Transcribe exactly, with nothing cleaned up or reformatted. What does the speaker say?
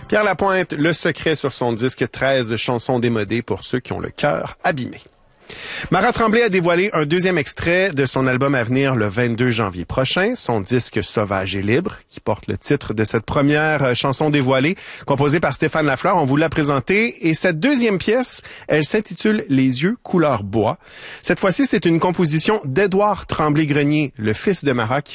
Pierre Lapointe, Le Secret sur son disque, treize chansons démodées pour ceux qui ont le cœur abîmé. Mara Tremblay a dévoilé un deuxième extrait de son album à venir le vingt-deux janvier prochain, son disque Sauvage et libre, qui porte le titre de cette première chanson dévoilée, composée par Stéphane Lafleur. On vous l'a présenté. Et cette deuxième pièce, elle s'intitule Les yeux couleur bois. Cette fois-ci, c'est une composition d'Édouard Tremblay-Grenier, le fils de Mara, qui